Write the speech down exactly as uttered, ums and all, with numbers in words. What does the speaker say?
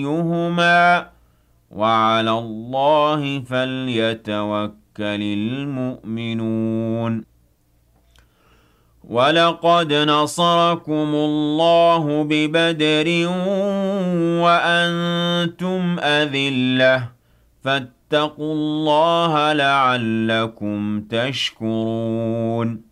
أيهما وعلى الله فليتوكل المؤمنون ولقد نصركم الله ببدر وأنتم أذلة فاتقوا الله لعلكم تشكرون